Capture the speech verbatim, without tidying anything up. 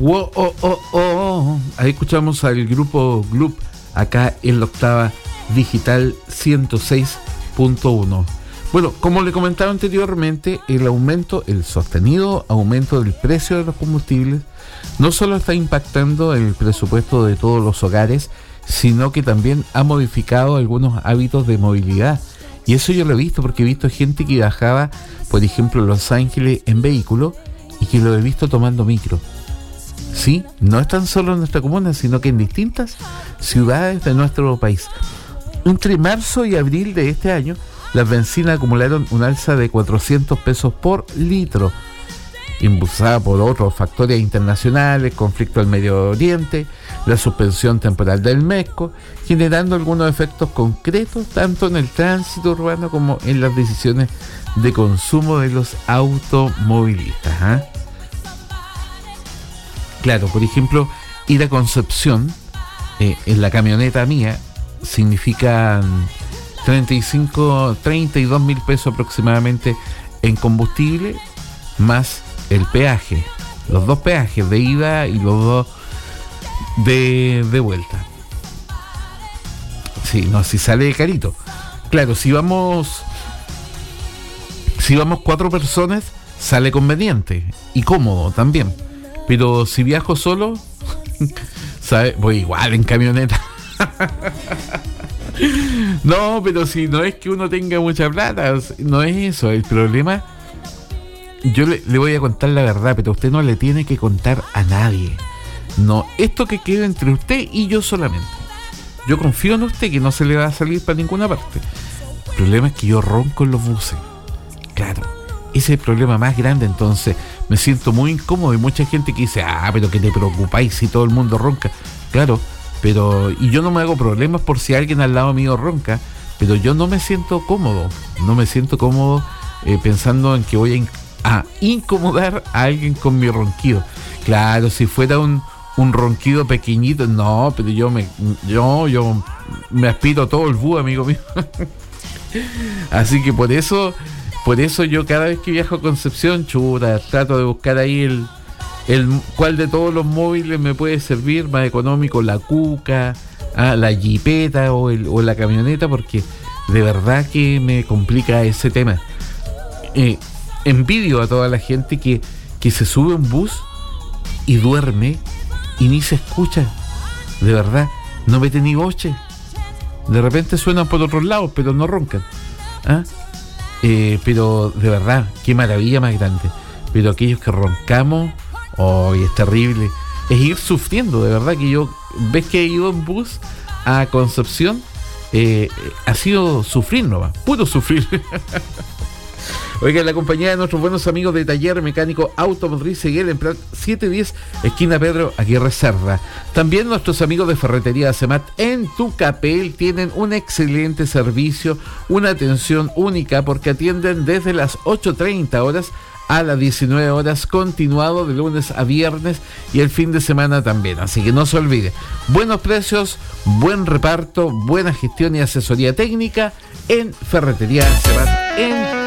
Wow, oh, oh, oh. Ahí escuchamos al grupo Gloop acá en la octava digital ciento seis punto uno. Bueno, como le comentaba anteriormente, el aumento, el sostenido aumento del precio de los combustibles no solo está impactando el presupuesto de todos los hogares, sino que también ha modificado algunos hábitos de movilidad. Y eso yo lo he visto porque he visto gente que viajaba, por ejemplo, a Los Ángeles en vehículo y que lo he visto tomando micro. Sí, no es tan solo en nuestra comuna, sino que en distintas ciudades de nuestro país. Entre marzo y abril de este año, las bencinas acumularon un alza de cuatrocientos pesos por litro, impulsada por otros factores internacionales, conflicto del Medio Oriente, la suspensión temporal del MESCO, generando algunos efectos concretos tanto en el tránsito urbano como en las decisiones de consumo de los automovilistas. ¿eh? Claro, por ejemplo, ir a Concepción eh, en la camioneta mía significan treinta y cinco, treinta y dos mil pesos aproximadamente en combustible, más el peaje, los dos peajes de ida y los dos de, de vuelta. Sí, no, si sale carito. Claro, si vamos si vamos cuatro personas, sale conveniente y cómodo también. Pero si viajo solo, ¿sabe? Voy igual en camioneta. No, pero si no es que uno tenga mucha plata, no es eso. El problema, yo le, le voy a contar la verdad, pero usted no le tiene que contar a nadie. No, esto que queda entre usted y yo solamente. Yo confío en usted que no se le va a salir para ninguna parte. El problema es que yo ronco en los buses. Claro, ese es el problema más grande. Entonces me siento muy incómodo y mucha gente que dice, ah, pero que te preocupáis si todo el mundo ronca. Claro, pero y yo no me hago problemas por si alguien al lado mío ronca, pero yo no me siento cómodo, no me siento cómodo eh, pensando en que voy a, a incomodar a alguien con mi ronquido. Claro, si fuera un, un ronquido pequeñito, no, pero yo me yo yo me aspiro todo el búho, amigo mío. Así que por eso por eso yo cada vez que viajo a Concepción, chuta, trato de buscar ahí el El cuál de todos los móviles me puede servir más económico, la cuca, ah, la jipeta o, el, o la camioneta, porque de verdad que me complica ese tema. Eh, envidio a toda la gente que, que se sube a un bus y duerme y ni se escucha. De verdad, no mete ni boche. De repente suenan por otros lados, pero no roncan. ¿Ah? Eh, pero de verdad, qué maravilla más grande. Pero aquellos que roncamos, oh, es terrible. Es ir sufriendo, de verdad que yo, ves que he ido en bus a Concepción, eh, ha sido sufrir nomás, puro sufrir. Oiga, en la compañía de nuestros buenos amigos de Taller Mecánico Automotriz Seguel, en plan setecientos diez, esquina Pedro Aguirre Cerda. También nuestros amigos de Ferretería Semat en Tucapel tienen un excelente servicio, una atención única, porque atienden desde las ocho treinta horas a las diecinueve horas, continuado de lunes a viernes y el fin de semana también. Así que no se olvide, buenos precios, buen reparto, buena gestión y asesoría técnica en Ferretería Semat en